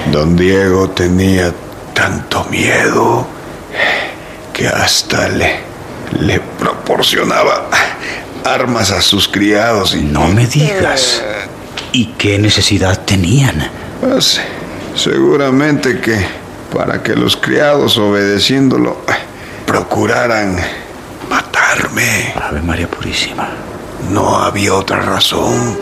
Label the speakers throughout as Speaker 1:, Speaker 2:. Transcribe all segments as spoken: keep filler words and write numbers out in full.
Speaker 1: Don Diego tenía tanto miedo que hasta le, le proporcionaba armas a sus criados y...
Speaker 2: No me digas. ¿Y qué necesidad tenían?
Speaker 1: Pues seguramente que para que los criados, obedeciéndolo, procuraran matarme.
Speaker 2: Ave María Purísima.
Speaker 1: No había otra razón.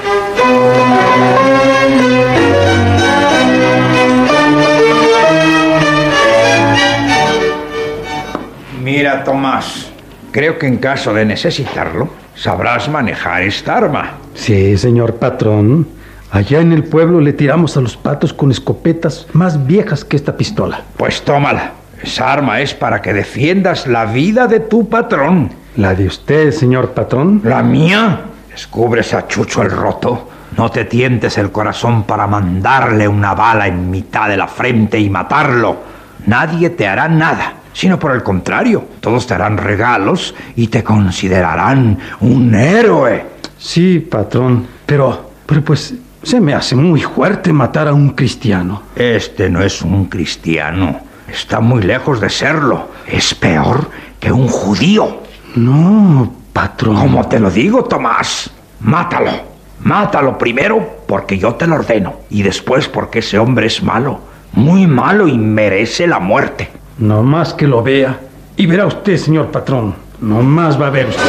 Speaker 3: Mira, Tomás, creo que en caso de necesitarlo, sabrás manejar esta arma.
Speaker 4: Sí, señor patrón. Allá en el pueblo le tiramos a los patos con escopetas más viejas que esta pistola.
Speaker 3: Pues tómala. Esa arma es para que defiendas la vida de tu patrón.
Speaker 4: ¿La de usted, señor patrón?
Speaker 3: ¿La mía? Descubres a Chucho el Roto. No te tientes el corazón para mandarle una bala en mitad de la frente y matarlo. Nadie te hará nada, sino por el contrario. Todos te harán regalos y te considerarán un héroe.
Speaker 4: Sí, patrón, pero, pero pues se me hace muy fuerte matar a un cristiano.
Speaker 3: Este no es un cristiano. Está muy lejos de serlo. Es peor que un judío.
Speaker 4: No, patrón.
Speaker 3: Como te lo digo, Tomás, mátalo. Mátalo primero porque yo te lo ordeno. Y después porque ese hombre es malo. Muy malo y merece la muerte.
Speaker 4: No más que lo vea. Y verá usted, señor patrón. No más va a ver usted.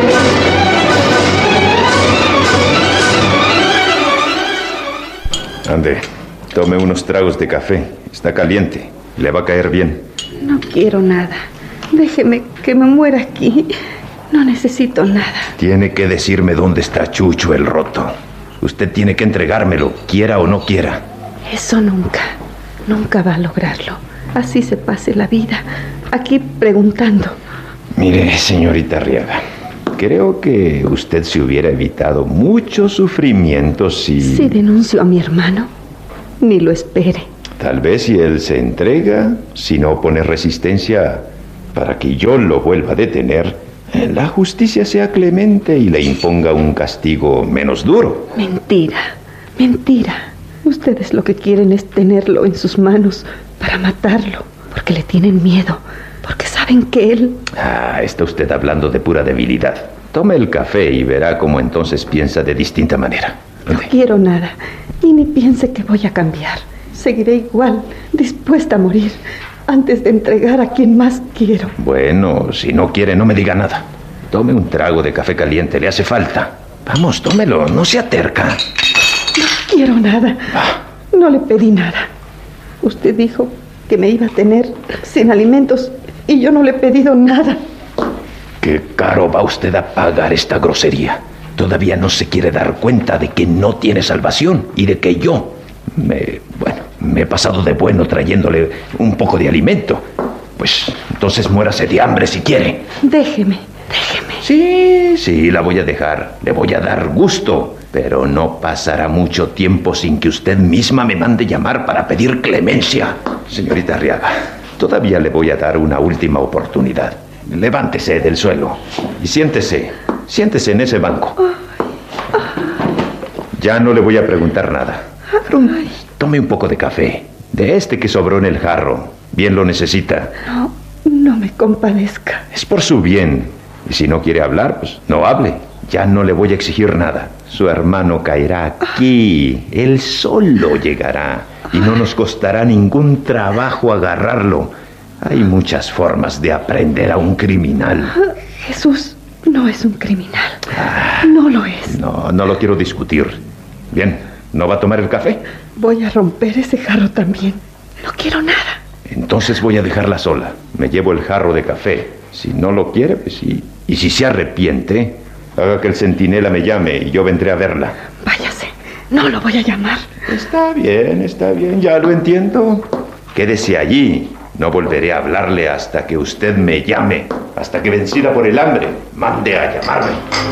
Speaker 5: Ande, tome unos tragos de café. Está caliente. Le va a caer bien.
Speaker 6: No quiero nada. Déjeme que me muera aquí. No necesito nada.
Speaker 5: Tiene que decirme dónde está Chucho el Roto. Usted tiene que entregármelo, quiera o no quiera.
Speaker 6: Eso nunca, nunca va a lograrlo. Así se pase la vida, aquí preguntando.
Speaker 5: Mire, señorita Arriaga, creo que usted se hubiera evitado mucho sufrimiento si...
Speaker 6: Si denuncio a mi hermano, ni lo espere.
Speaker 5: Tal vez si él se entrega, si no pone resistencia para que yo lo vuelva a detener, la justicia sea clemente y le imponga un castigo menos duro.
Speaker 6: Mentira, mentira. Ustedes lo que quieren es tenerlo en sus manos para matarlo, porque le tienen miedo, porque saben que él...
Speaker 5: Ah, está usted hablando de pura debilidad. Tome el café y verá cómo entonces piensa de distinta manera.
Speaker 6: No quiero nada, y ni piense que voy a cambiar. Seguiré igual, dispuesta a morir, antes de entregar a quien más quiero.
Speaker 5: Bueno, si no quiere, no me diga nada. Tome un trago de café caliente, le hace falta. Vamos, tómelo, no sea terca.
Speaker 6: No quiero nada.
Speaker 5: Ah.
Speaker 6: No le pedí nada. Usted dijo que me iba a tener sin alimentos y yo no le he pedido nada.
Speaker 5: Qué caro va usted a pagar esta grosería. Todavía no se quiere dar cuenta de que no tiene salvación y de que yo me, bueno, me he pasado de bueno trayéndole un poco de alimento. Pues entonces muérase de hambre si quiere.
Speaker 6: Déjeme, déjeme.
Speaker 5: Sí, sí, la voy a dejar. Le voy a dar gusto. Pero no pasará mucho tiempo sin que usted misma me mande llamar para pedir clemencia. Señorita Arriaga, todavía le voy a dar una última oportunidad. Levántese del suelo y siéntese. Siéntese en ese banco. Ya no le voy a preguntar nada. Tome un poco de café, de este que sobró en el jarro. Bien lo necesita.
Speaker 6: No, no me compadezca.
Speaker 5: Es por su bien. Y si no quiere hablar, pues no hable. Ya no le voy a exigir nada. Su hermano caerá aquí. Él solo llegará. Y no nos costará ningún trabajo agarrarlo. Hay muchas formas de aprender a un criminal.
Speaker 6: Jesús no es un criminal. Ah, no lo es.
Speaker 5: No, no lo quiero discutir. Bien, ¿no va a tomar el café?
Speaker 6: Voy a romper ese jarro también. No quiero nada.
Speaker 5: Entonces voy a dejarla sola. Me llevo el jarro de café. Si no lo quiere, pues sí. Y si se arrepiente, haga que el centinela me llame y yo vendré a verla.
Speaker 6: Váyase, no lo voy a llamar.
Speaker 5: Está bien, está bien, ya lo entiendo. Quédese allí. No volveré a hablarle hasta que usted me llame. Hasta que, vencida por el hambre, mande a llamarme.